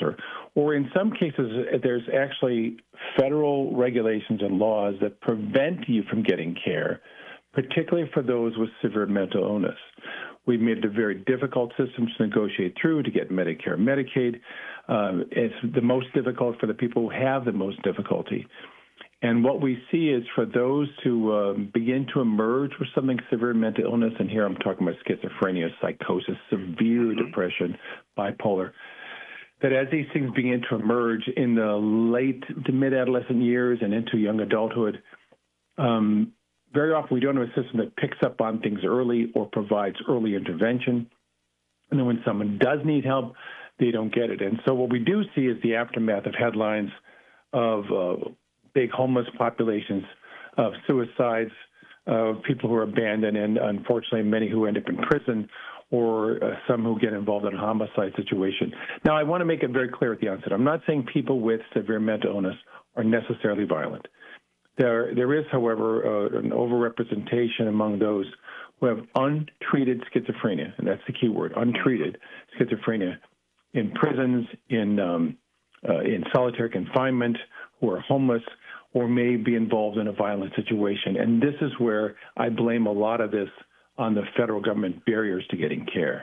care, or in some cases, there's actually federal regulations and laws that prevent you from getting care, particularly for those with severe mental illness. We've made it a very difficult system to negotiate through to get Medicare and Medicaid. It's the most difficult for the people who have the most difficulty. And what we see is for those who begin to emerge with something severe mental illness, and here I'm talking about schizophrenia, psychosis, severe depression, bipolar, that as these things begin to emerge in the late to mid-adolescent years and into young adulthood, very often we don't have a system that picks up on things early or provides early intervention. And then when someone does need help, they don't get it. And so what we do see is the aftermath of headlines of big homeless populations, of suicides, of people who are abandoned, and unfortunately many who end up in prison, or some who get involved in a homicide situation. Now, I want to make it very clear at the onset. I'm not saying people with severe mental illness are necessarily violent. There is, however, an overrepresentation among those who have untreated schizophrenia, and that's the key word, untreated schizophrenia, in prisons, in solitary confinement, who are homeless, or may be involved in a violent situation. And this is where I blame a lot of this on the federal government barriers to getting care.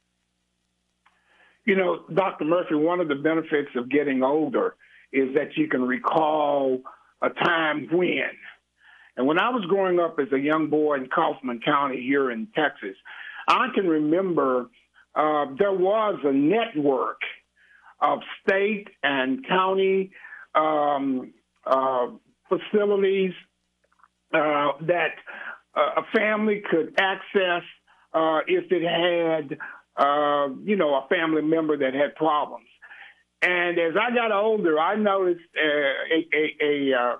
You know, Dr. Murphy, one of the benefits of getting older is that you can recall a time when. And when I was growing up as a young boy in Kaufman County here in Texas, I can remember there was a network of state and county facilities that a family could access if it had, a family member that had problems. And as I got older, I noticed a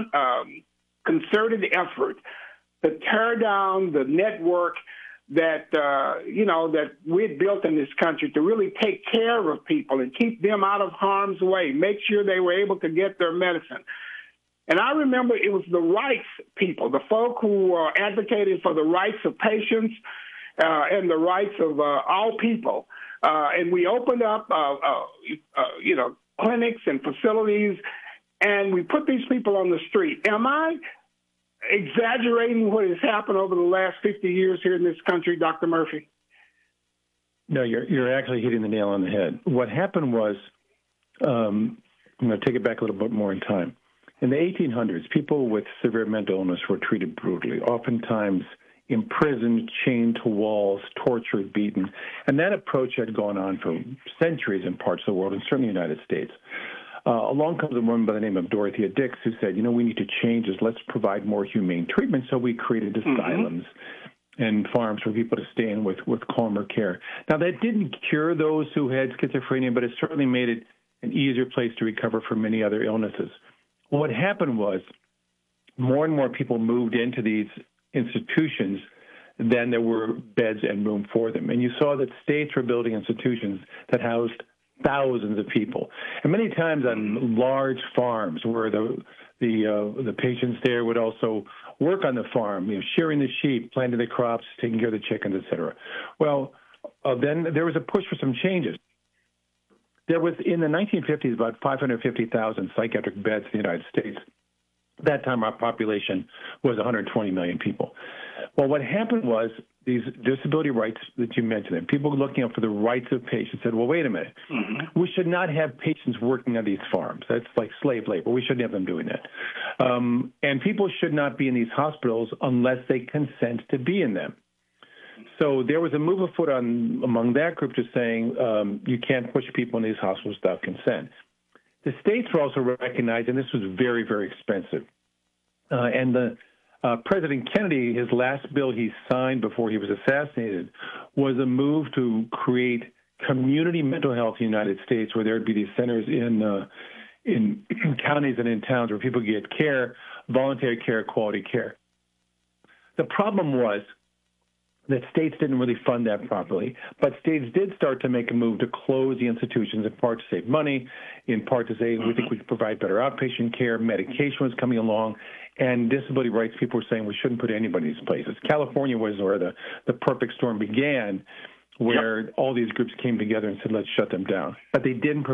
concerted effort to tear down the network that, that we'd built in this country to really take care of people and keep them out of harm's way, make sure they were able to get their medicine. And I remember it was the rights people, the folk who advocated for the rights of patients and the rights of all people. And we opened up, clinics and facilities, and we put these people on the street. Am I exaggerating what has happened over the last 50 years here in this country, Dr. Murphy? No, you're actually hitting the nail on the head. What happened was, I'm going to take it back a little bit more in time. In the 1800s, people with severe mental illness were treated brutally, oftentimes imprisoned, chained to walls, tortured, beaten. And that approach had gone on for centuries in parts of the world, and certainly the United States. Along comes a woman by the name of Dorothea Dix who said, we need to change this. Let's provide more humane treatment. So we created asylums and farms for people to stay in with calmer care. Now, that didn't cure those who had schizophrenia, but it certainly made it an easier place to recover from many other illnesses. What happened was more and more people moved into these institutions than there were beds and room for them. And you saw that states were building institutions that housed thousands of people, and many times on large farms where the patients there would also work on the farm, shearing the sheep, planting the crops, taking care of the chickens, et cetera. Well, then there was a push for some changes. There was, in the 1950s, about 550,000 psychiatric beds in the United States. At that time, our population was 120 million people. Well, what happened was these disability rights that you mentioned, and people looking out for the rights of patients said, well, wait a minute. We should not have patients working on these farms. That's like slave labor. We shouldn't have them doing that. And people should not be in these hospitals unless they consent to be in them. So there was a move afoot among that group to saying you can't push people in these hospitals without consent. The states were also recognizing this was very, very expensive. And President Kennedy, his last bill he signed before he was assassinated, was a move to create community mental health in the United States, where there would be these centers in counties and in towns where people get care, voluntary care, quality care. The problem was that states didn't really fund that properly, but states did start to make a move to close the institutions, in part to save money, in part to say we think we could provide better outpatient care, medication was coming along, and disability rights people were saying we shouldn't put anybody in these places. California was where the perfect storm began, where all these groups came together and said, let's shut them down. But they didn't